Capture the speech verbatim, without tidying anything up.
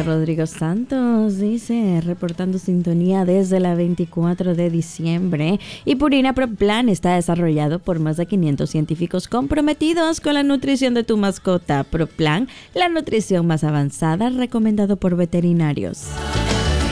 María Rodrigo Santos dice, reportando sintonía desde la veinticuatro de diciembre. Y Purina Pro Plan está desarrollado por más de quinientos científicos comprometidos con la nutrición de tu mascota. Pro Plan, la nutrición más avanzada, recomendado por veterinarios.